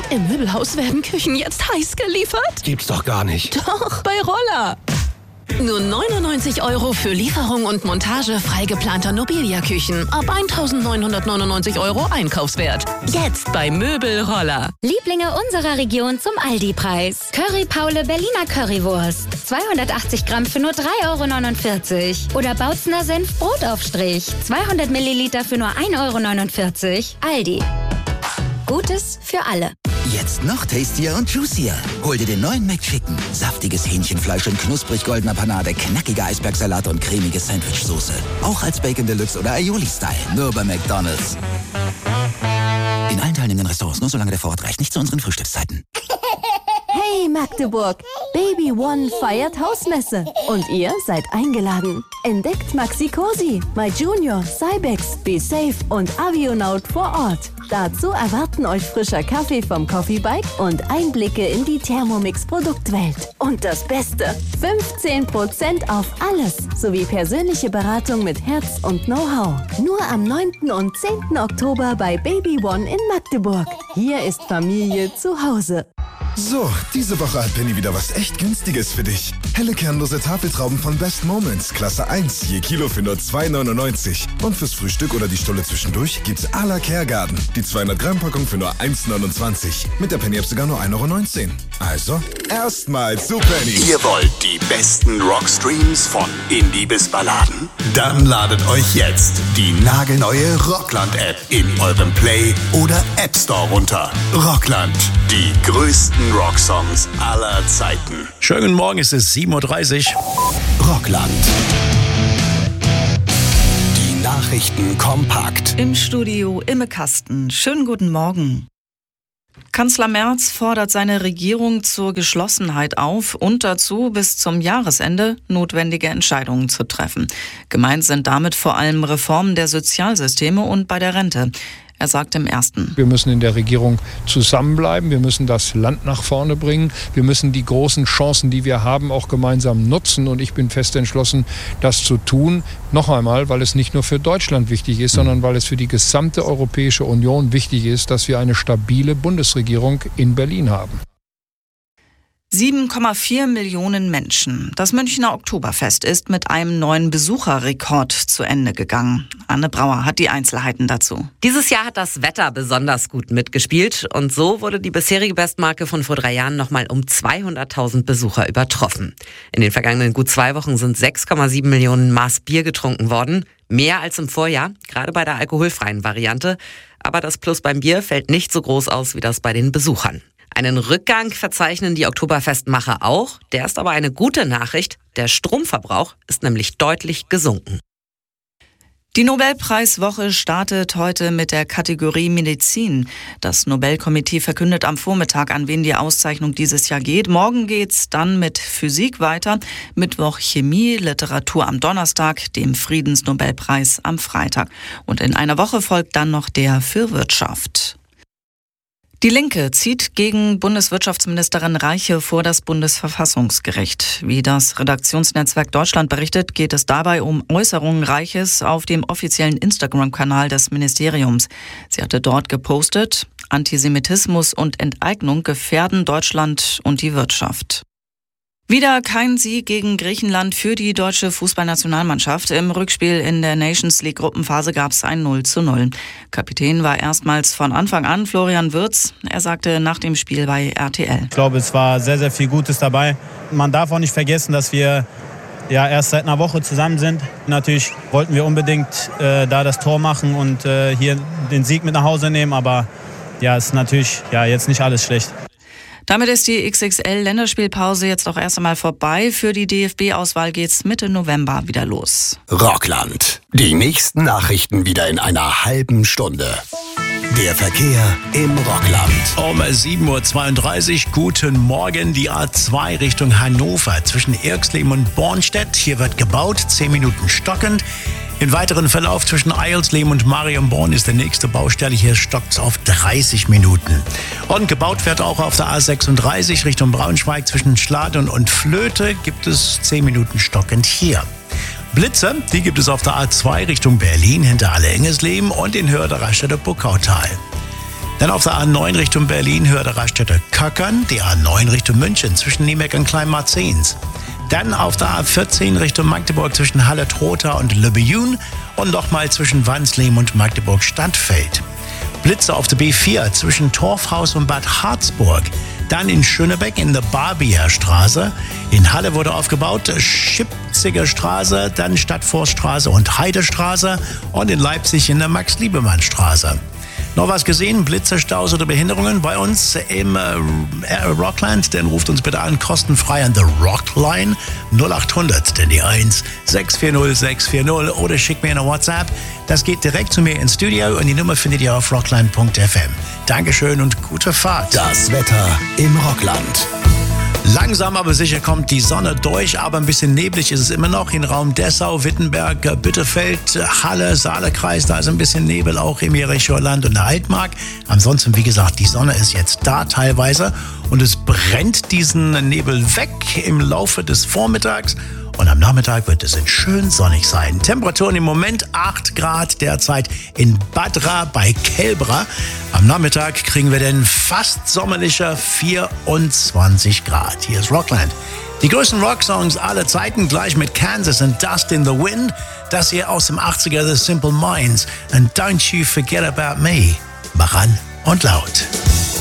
Im Möbelhaus werden Küchen jetzt heiß geliefert. Gibt's doch gar nicht. Doch, bei Roller. Nur 99 € für Lieferung und Montage frei geplanter Nobilia-Küchen. Ab 1.999 € Einkaufswert. Jetzt bei Möbelroller. Lieblinge unserer Region zum Aldi-Preis. Curry Paule Berliner Currywurst. 280 Gramm für nur 3,49 €. Oder Bautzner Senf Brotaufstrich. 200 Milliliter für nur 1,49 €. Aldi. Gutes für alle. Jetzt noch tastier und juicier. Hol dir den neuen McChicken. Saftiges Hähnchenfleisch in knusprig goldener Panade, knackiger Eisbergsalat und cremige Sandwichsoße. Auch als Bacon Deluxe oder Aioli-Style. Nur bei McDonald's. In allen teilnehmenden Restaurants nur solange der Vorrat reicht. Nicht zu unseren Frühstückszeiten. Hey Magdeburg, Baby One feiert Hausmesse und ihr seid eingeladen. Entdeckt Maxi Cosi, My Junior, Cybex, Be Safe und Avionaut vor Ort. Dazu erwarten euch frischer Kaffee vom Coffee Bike und Einblicke in die Thermomix-Produktwelt. Und das Beste, 15% auf alles, sowie persönliche Beratung mit Herz und Know-how. Nur am 9. und 10. Oktober bei Baby One in Magdeburg. Hier ist Familie zu Hause. So, diese Woche hat Penny wieder was echt Günstiges für dich. Helle kernlose Tafeltrauben von Best Moments, Klasse 1, je Kilo für nur 2,99. Und fürs Frühstück oder die Stulle zwischendurch gibt's à la Kergarten. Die 200-Gramm-Packung für nur 1,29. Mit der Penny-App sogar nur 1,19 €. Also, erstmal zu Penny. Ihr wollt die besten Rockstreams von Indie bis Balladen? Dann ladet euch jetzt die nagelneue Rockland-App in eurem Play- oder App Store runter. Rockland, die größten Rocksongs aller Zeiten. Schönen guten Morgen, es ist 7:30 Uhr. Rockland. Die Nachrichten kompakt. Im Studio Imme Kasten. Schönen guten Morgen. Kanzler Merz fordert seine Regierung zur Geschlossenheit auf und dazu, bis zum Jahresende notwendige Entscheidungen zu treffen. Gemeint sind damit vor allem Reformen der Sozialsysteme und bei der Rente. Er sagt im Ersten: Wir müssen in der Regierung zusammenbleiben, wir müssen das Land nach vorne bringen, wir müssen die großen Chancen, die wir haben, auch gemeinsam nutzen. Und ich bin fest entschlossen, das zu tun. Noch einmal, weil es nicht nur für Deutschland wichtig ist, sondern weil es für die gesamte Europäische Union wichtig ist, dass wir eine stabile Bundesregierung in Berlin haben. 7,4 Millionen Menschen. Das Münchner Oktoberfest ist mit einem neuen Besucherrekord zu Ende gegangen. Anne Brauer hat die Einzelheiten dazu. Dieses Jahr hat das Wetter besonders gut mitgespielt und so wurde die bisherige Bestmarke von vor 3 Jahren nochmal um 200.000 Besucher übertroffen. In den vergangenen gut 2 Wochen sind 6,7 Millionen Maß Bier getrunken worden. Mehr als im Vorjahr, gerade bei der alkoholfreien Variante. Aber das Plus beim Bier fällt nicht so groß aus wie das bei den Besuchern. Einen Rückgang verzeichnen die Oktoberfestmacher auch. Der ist aber eine gute Nachricht. Der Stromverbrauch ist nämlich deutlich gesunken. Die Nobelpreiswoche startet heute mit der Kategorie Medizin. Das Nobelkomitee verkündet am Vormittag, an wen die Auszeichnung dieses Jahr geht. Morgen geht's dann mit Physik weiter. Mittwoch Chemie, Literatur am Donnerstag, dem Friedensnobelpreis am Freitag. Und in einer Woche folgt dann noch der für Wirtschaft. Die Linke zieht gegen Bundeswirtschaftsministerin Reiche vor das Bundesverfassungsgericht. Wie das Redaktionsnetzwerk Deutschland berichtet, geht es dabei um Äußerungen Reiches auf dem offiziellen Instagram-Kanal des Ministeriums. Sie hatte dort gepostet: Antisemitismus und Enteignung gefährden Deutschland und die Wirtschaft. Wieder kein Sieg gegen Griechenland für die deutsche Fußballnationalmannschaft. Im Rückspiel in der Nations League Gruppenphase gab es ein 0:0. Kapitän war erstmals von Anfang an Florian Wirtz. Er sagte nach dem Spiel bei RTL: Ich glaube, es war sehr, sehr viel Gutes dabei. Man darf auch nicht vergessen, dass wir erst seit einer Woche zusammen sind. Natürlich wollten wir unbedingt da das Tor machen und hier den Sieg mit nach Hause nehmen. Aber es ist natürlich jetzt nicht alles schlecht. Damit ist die XXL-Länderspielpause jetzt auch erst einmal vorbei. Für die DFB-Auswahl geht's Mitte November wieder los. Rockland. Die nächsten Nachrichten wieder in einer halben Stunde. Der Verkehr im Rockland. Um 7:32 Uhr, guten Morgen. Die A2 Richtung Hannover zwischen Irxleben und Bornstedt. Hier wird gebaut, 10 Minuten stockend. Im weiteren Verlauf zwischen Eilsleben und Marienborn ist der nächste Baustelle. Hier stockt es auf 30 Minuten. Und gebaut wird auch auf der A36 Richtung Braunschweig zwischen Schladern und Flöte. Gibt es 10 Minuten stockend hier. Blitze, die gibt es auf der A2 Richtung Berlin hinter Alle-Engesleben und in Hörder-Raststätter-Burgautal. Dann auf der A9 Richtung Berlin, Höhe der Raststätte Köckern, die A9 Richtung München zwischen Niemeck und Kleinmarzens. Dann auf der A14 Richtung Magdeburg zwischen Halle-Trotha und Lübbejun und nochmal zwischen Wansleben und Magdeburg-Stadtfeld. Blitze auf der B4 zwischen Torfhaus und Bad Harzburg. Dann in Schönebeck in der Barbier Straße. In Halle wurde aufgebaut Schipziger Straße, dann Stadtforststraße und Heidestraße und in Leipzig in der Max-Liebermann-Straße. Noch was gesehen? Blitze, Staus oder Behinderungen bei uns im Rockland? Dann ruft uns bitte an, kostenfrei an The Rockline 0800, denn die 1 640 640 oder schickt mir eine WhatsApp. Das geht direkt zu mir ins Studio und die Nummer findet ihr auf rockline.fm. Dankeschön und gute Fahrt. Das Wetter im Rockland. Langsam aber sicher kommt die Sonne durch, aber ein bisschen neblig ist es immer noch. In Raum Dessau, Wittenberg, Bitterfeld, Halle, Saalekreis, da ist ein bisschen Nebel, auch im Jerichoer Land und der Altmark. Ansonsten, wie gesagt, die Sonne ist jetzt da teilweise und es brennt diesen Nebel weg im Laufe des Vormittags. Und am Nachmittag wird es schön sonnig sein. Temperaturen im Moment 8 Grad derzeit in Badra bei Kelbra. Am Nachmittag kriegen wir dann fast sommerlicher 24 Grad. Hier ist Rockland. Die größten Rocksongs aller Zeiten, gleich mit Kansas und Dust in the Wind. Das hier aus dem 80er, The Simple Minds. And Don't You Forget About Me. Mach an und laut.